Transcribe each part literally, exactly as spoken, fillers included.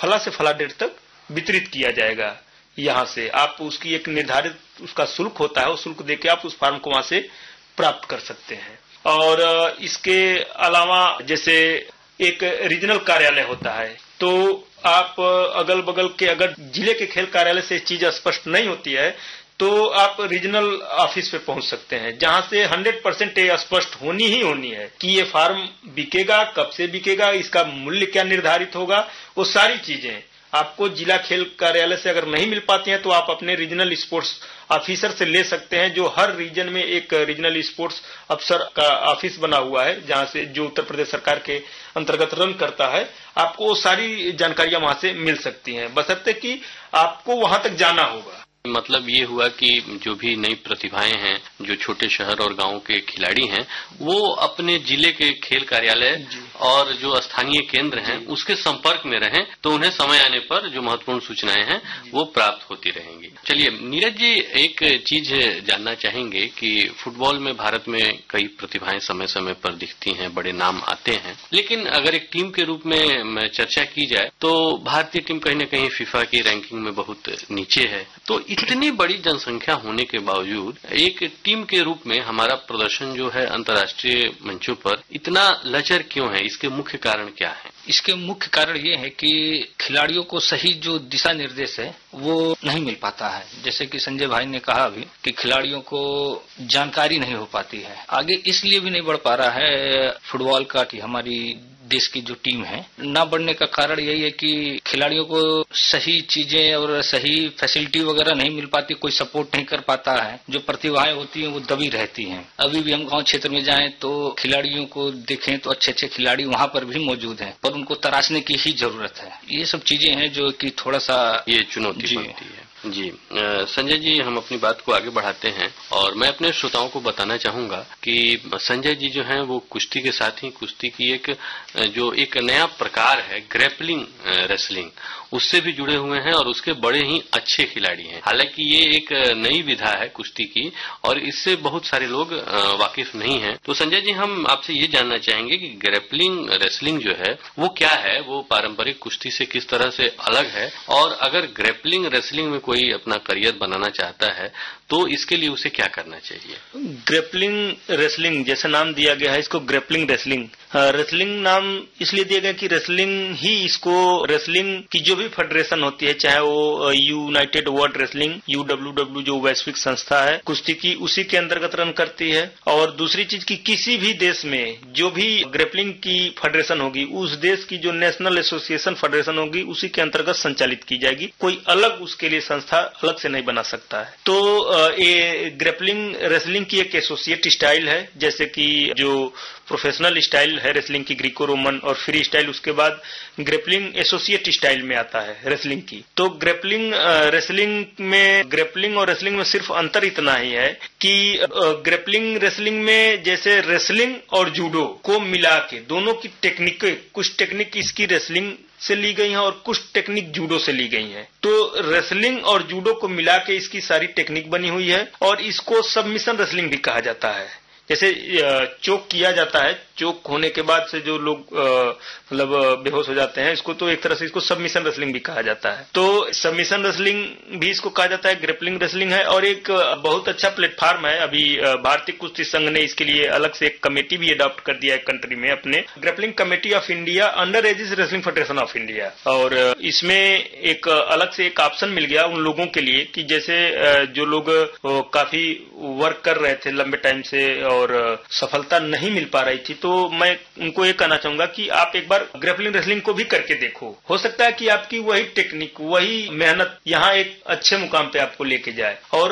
फला से फला डेट तक वितरित किया जाएगा। यहाँ से आप उसकी एक निर्धारित उसका शुल्क होता है, उस शुल्क देके आप उस फार्म को वहां से प्राप्त कर सकते हैं। और इसके अलावा जैसे एक रीजनल कार्यालय होता है, तो आप अगल बगल के अगर जिले के खेल कार्यालय से चीज स्पष्ट नहीं होती है तो आप रीजनल ऑफिस पे पहुंच सकते हैं, जहां से हंड्रेड परसेंट ये स्पष्ट होनी ही होनी है कि ये फार्म बिकेगा, कब से बिकेगा, इसका मूल्य क्या निर्धारित होगा, वो सारी चीजें आपको जिला खेल कार्यालय से अगर नहीं मिल पाती हैं तो आप अपने रीजनल स्पोर्ट्स ऑफिसर से ले सकते हैं, जो हर रीजन में एक रीजनल स्पोर्ट्स अफसर का ऑफिस बना हुआ है, जहां से जो उत्तर प्रदेश सरकार के अंतर्गत रन करता है। आपको सारी जानकारियां वहां से मिल सकती हैं, बशर्ते कि आपको वहां तक जाना होगा। मतलब ये हुआ कि जो भी नई प्रतिभाएं हैं, जो छोटे शहर और गांव के खिलाड़ी हैं, वो अपने जिले के खेल कार्यालय और जो स्थानीय केंद्र हैं उसके संपर्क में रहें, तो उन्हें समय आने पर जो महत्वपूर्ण सूचनाएं हैं वो प्राप्त होती रहेंगी। चलिए नीरज जी, एक चीज जानना चाहेंगे कि फुटबॉल में भारत में कई प्रतिभाएं समय समय पर दिखती हैं, बड़े नाम आते हैं, लेकिन अगर एक टीम के रूप में चर्चा की जाए तो भारतीय टीम कहीं न कहीं फीफा की रैंकिंग में बहुत नीचे है। तो इतनी बड़ी जनसंख्या होने के बावजूद एक टीम के रूप में हमारा प्रदर्शन जो है अंतर्राष्ट्रीय मंचों पर इतना लचर क्यों है? इसके मुख्य कारण क्या है? इसके मुख्य कारण ये है कि खिलाड़ियों को सही जो दिशा निर्देश है वो नहीं मिल पाता है। जैसे कि संजय भाई ने कहा अभी कि खिलाड़ियों को जानकारी नहीं हो पाती है, आगे इसलिए भी नहीं बढ़ पा रहा है फुटबॉल का कि हमारी देश की जो टीम है ना बढ़ने का कारण यही है कि खिलाड़ियों को सही चीजें और सही फैसिलिटी वगैरह नहीं मिल पाती, कोई सपोर्ट नहीं कर पाता है, जो प्रतिभाएं होती हैं वो दबी रहती हैं। अभी भी हम गांव क्षेत्र में जाएं तो खिलाड़ियों को देखें तो अच्छे अच्छे खिलाड़ी वहां पर भी मौजूद हैं, पर उनको तराशने की ही जरूरत है। ये सब चीजें हैं जो कि थोड़ा सा ये चुनौती बनती है। जी संजय जी, हम अपनी बात को आगे बढ़ाते हैं और मैं अपने श्रोताओं को बताना चाहूंगा कि संजय जी जो हैं वो कुश्ती के साथ ही कुश्ती की एक जो एक नया प्रकार है ग्रैपलिंग रेसलिंग, उससे भी जुड़े हुए हैं और उसके बड़े ही अच्छे खिलाड़ी हैं। हालांकि ये एक नई विधा है कुश्ती की और इससे बहुत सारे लोग वाकिफ नहीं हैं। तो संजय जी, हम आपसे ये जानना चाहेंगे कि ग्रैपलिंग रेसलिंग जो है वो क्या है, वो पारंपरिक कुश्ती से किस तरह से अलग है, और अगर ग्रैपलिंग रेसलिंग में कोई अपना करियर बनाना चाहता है तो इसके लिए उसे क्या करना चाहिए? ग्रैपलिंग रेसलिंग जैसा नाम दिया गया है इसको, ग्रैपलिंग रेसलिंग रेसलिंग नाम इसलिए दिया गया कि रेसलिंग ही इसको, रेसलिंग की जो भी फेडरेशन होती है, चाहे वो United world wrestling U W W जो वैश्विक संस्था है कुश्ती की, उसी के अंतर्गत रन करती है। और दूसरी चीज की किसी भी देश में जो भी ग्रैपलिंग की फेडरेशन होगी उस देश की जो नेशनल एसोसिएशन फेडरेशन होगी उसी के अंतर्गत संचालित की जाएगी, कोई अलग उसके लिए संस्था अलग से नहीं बना सकता है। तो ये ग्रैपलिंग रेसलिंग की एक एसोसिएट स्टाइल है, जैसे कि जो प्रोफेशनल स्टाइल है रेसलिंग की ग्रीको रोमन और फ्री स्टाइल, उसके बाद ग्रैपलिंग एसोसिएट स्टाइल में आता है रेसलिंग की। तो ग्रैपलिंग रेसलिंग में ग्रैपलिंग और रेसलिंग में सिर्फ अंतर इतना ही है कि ग्रैपलिंग रेसलिंग में जैसे रेसलिंग और जूडो को मिला के दोनों की टेक्निक, कुछ टेक्निक इसकी रेसलिंग से ली गई हैं और कुछ टेक्निक जूडो से ली गई हैं। तो रेसलिंग और जूडो को मिला के इसकी सारी टेक्निक बनी हुई है और इसको सबमिशन रेसलिंग भी कहा जाता है। जैसे चोक किया जाता है, चोक होने के बाद से जो लोग मतलब बेहोश हो जाते हैं, इसको तो एक तरह से इसको सबमिशन रेसलिंग भी कहा जाता है। तो सबमिशन रेसलिंग भी इसको कहा जाता है, ग्रैपलिंग रेसलिंग है। और एक बहुत अच्छा प्लेटफॉर्म है, अभी भारतीय कुश्ती संघ ने इसके लिए अलग से एक कमेटी भी अडॉप्ट कर दिया है कंट्री में अपने, grappling committee of India under edges wrestling federation of India. और इसमें एक अलग से एक ऑप्शन मिल गया उन लोगों के लिए कि जैसे जो लोग काफी वर्क कर रहे थे लंबे टाइम से और सफलता नहीं मिल पा रही थी, तो मैं उनको ये कहना चाहूंगा कि आप एक बार ग्रैपलिंग रेसलिंग को भी करके देखो, हो सकता है कि आपकी वही टेक्निक, वही मेहनत यहाँ एक अच्छे मुकाम पे आपको लेके जाए। और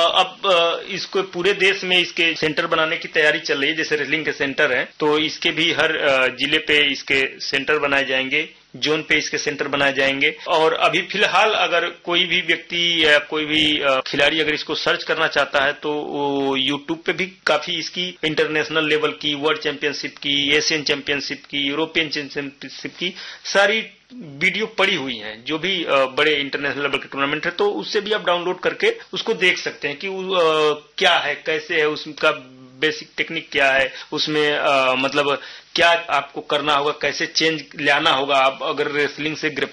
अब इसको पूरे देश में इसके सेंटर बनाने की तैयारी चल रही है, जैसे रेसलिंग के सेंटर हैं, तो इसके भी हर जिले पे इसके सेंटर बनाए जाएंगे, जोन पे इसके सेंटर बनाए जाएंगे। और अभी फिलहाल अगर कोई भी व्यक्ति या कोई भी खिलाड़ी अगर इसको सर्च करना चाहता है तो यूट्यूब पे भी काफी इसकी इंटरनेशनल लेवल की, वर्ल्ड चैंपियनशिप की, एशियन चैंपियनशिप की, यूरोपियन चैंपियनशिप की सारी वीडियो पड़ी हुई हैं, जो भी बड़े इंटरनेशनल लेवल के टूर्नामेंट है, तो उससे भी आप डाउनलोड करके उसको देख सकते हैं कि क्या है, कैसे है, उसका बेसिक टेक्निक क्या है, उसमें आ, मतलब क्या आपको करना होगा, कैसे चेंज लाना होगा। आप अगर रेसलिंग से